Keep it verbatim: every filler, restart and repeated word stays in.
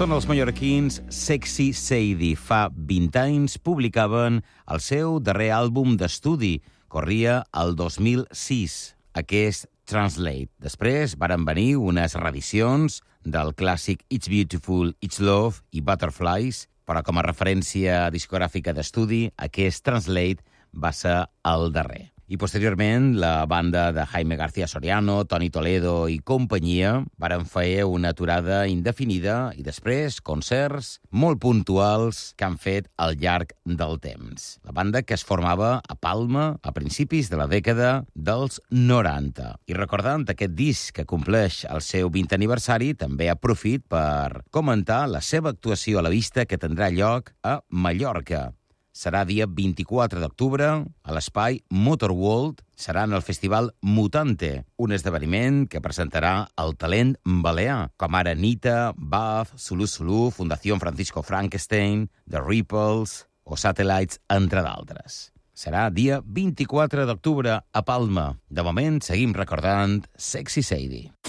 Són els mallorquins Sexy Sadie. Fa vint anys publicaven el seu darrer àlbum d'estudi. Corria el dos mil sis, aquest Translate. Després varen venir unes reedicions del clàssic It's Beautiful, It's Love i Butterflies, però com a referència discogràfica d'estudi, aquest Translate va ser el darrer. I posteriorment, la banda de Jaime García Soriano, Toni Toledo i companyia varen fer una aturada indefinida i després concerts molt puntuals que han fet al llarg del temps. La banda que es formava a Palma a principis de la dècada dels noranta. I recordant aquest disc que compleix el seu vintè aniversari, també aprofit per comentar la seva actuació a la vista que tindrà lloc a Mallorca. Serà dia vint-i-quatre d'octubre a l'espai Motorworld. Serà en el festival Mutante, un esdeveniment que presentarà el talent balear, com ara Nita, Buff, Sulu Sulu, Fundació Francisco Frankenstein, The Ripples o Satellites, entre d'altres. Serà dia vint-i-quatre d'octubre a Palma. De moment, seguim recordant Sexy Sadie.